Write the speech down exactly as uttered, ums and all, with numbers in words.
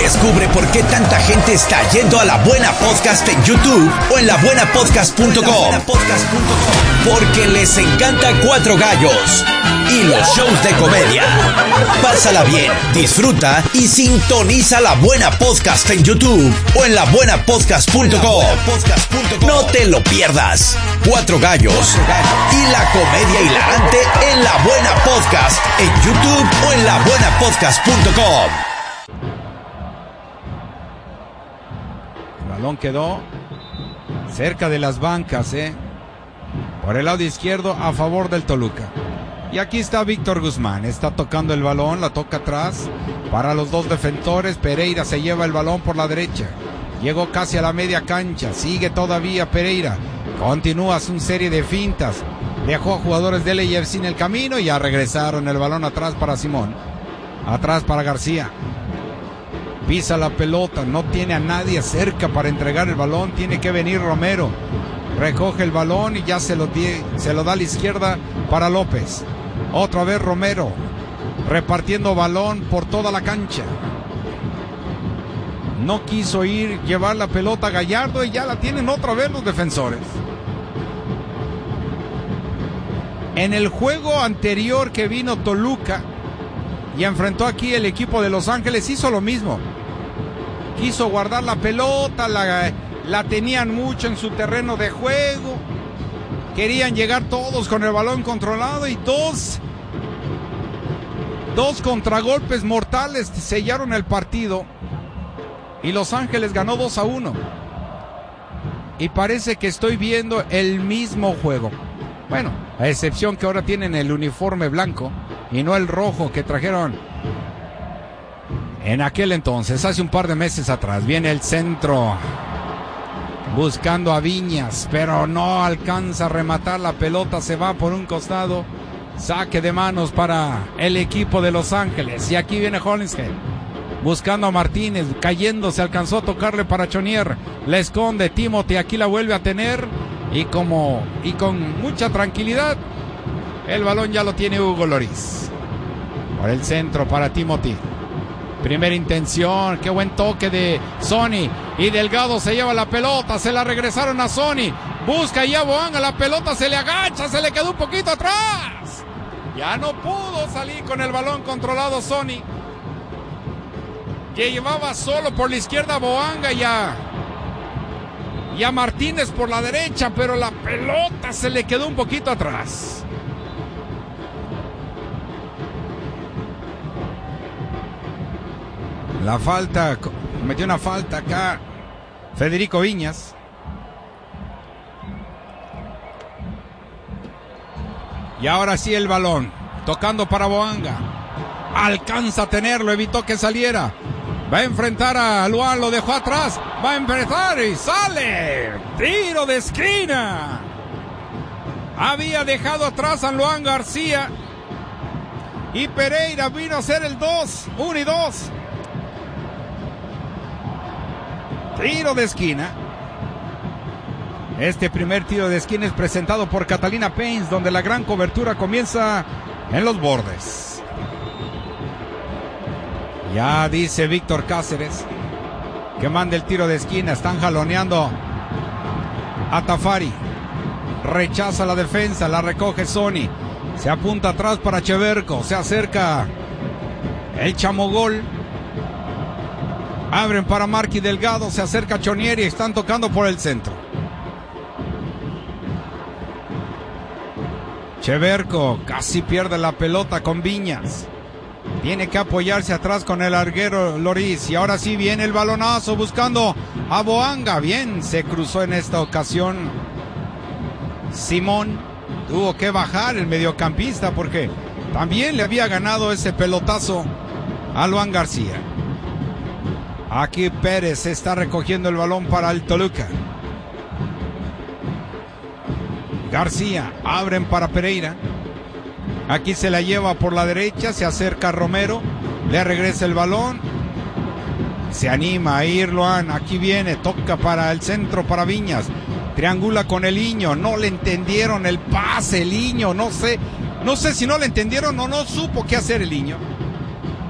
Descubre por qué tanta gente está yendo a La Buena Podcast en YouTube o en la buena podcast punto com. Porque les encanta Cuatro Gallos y los shows de comedia. Pásala bien, disfruta y sintoniza La Buena Podcast en YouTube o en la buena podcast punto com. No te lo pierdas. Cuatro Gallos y la comedia hilarante en La Buena Podcast en YouTube o en la buena podcast punto com. El balón quedó cerca de las bancas, ¿eh? Por el lado izquierdo a favor del Toluca. Y aquí está Víctor Guzmán, está tocando el balón, la toca atrás para los dos defensores. Pereira se lleva el balón por la derecha, llegó casi a la media cancha, sigue todavía Pereira, continúa su serie de fintas, dejó a jugadores del L A F C en el camino y ya regresaron el balón atrás para Simón, atrás para García. Pisa la pelota, no tiene a nadie cerca para entregar el balón, tiene que venir Romero. Recoge el balón y ya se lo, die, se lo da a la izquierda para López. Otra vez Romero, repartiendo balón por toda la cancha. No quiso ir, llevar la pelota a Gallardo y ya la tienen otra vez los defensores. En el juego anterior que vino Toluca y enfrentó aquí el equipo de Los Ángeles, hizo lo mismo. Quiso guardar la pelota, la... La tenían mucho en su terreno de juego. Querían llegar todos con el balón controlado y dos, dos contragolpes mortales sellaron el partido. Y Los Ángeles ganó dos a uno. Y parece que estoy viendo el mismo juego. Bueno, a excepción que ahora tienen el uniforme blanco y no el rojo que trajeron en aquel entonces, hace un par de meses atrás. Viene el centro, buscando a Viñas, pero no alcanza a rematar la pelota, se va por un costado. Saque de manos para el equipo de Los Ángeles. Y aquí viene Hollingshead, buscando a Martínez, cayendo, se alcanzó a tocarle para Chonier. La esconde Timothy, aquí la vuelve a tener. Y como y con mucha tranquilidad, el balón ya lo tiene Hugo Lloris. Por el centro para Timothy. Primera intención, qué buen toque de Sony. Y Delgado se lleva la pelota, se la regresaron a Sony. Busca ya Boanga, la pelota se le agacha, se le quedó un poquito atrás. Ya no pudo salir con el balón controlado Sony, que llevaba solo por la izquierda Boanga y a, y a Martínez por la derecha, pero la pelota se le quedó un poquito atrás. La falta, cometió una falta acá Federico Viñas. Y ahora sí el balón, tocando para Boanga. Alcanza a tenerlo, evitó que saliera. Va a enfrentar a Luan, lo dejó atrás. Va a enfrentar y sale. Tiro de esquina. Había dejado atrás a Luan García. Y Pereira vino a hacer el dos, uno y dos. Tiro de esquina. Este primer tiro de esquina es presentado por Catalina Paints, donde la gran cobertura comienza en los bordes. Ya dice Víctor Cáceres que manda el tiro de esquina. Están jaloneando a Tafari. Rechaza la defensa, la recoge Sony. Se apunta atrás para Cheverco. Se acerca el Chamogol. Abren para Marqui Delgado, se acerca Chonieri, están tocando por el centro. Cheverco casi pierde la pelota con Viñas. Tiene que apoyarse atrás con el larguero Lloris. Y ahora sí viene el balonazo buscando a Boanga. Bien, se cruzó en esta ocasión Simón. Tuvo que bajar el mediocampista porque también le había ganado ese pelotazo a Luan García. Aquí Pérez está recogiendo el balón para el Toluca. García, abren para Pereira. Aquí se la lleva por la derecha, se acerca Romero, le regresa el balón. Se anima a ir Luan, aquí viene, toca para el centro para Viñas. Triangula con el Iño, no le entendieron el pase el Iño, no sé, no sé si no le entendieron o no supo qué hacer el Iño.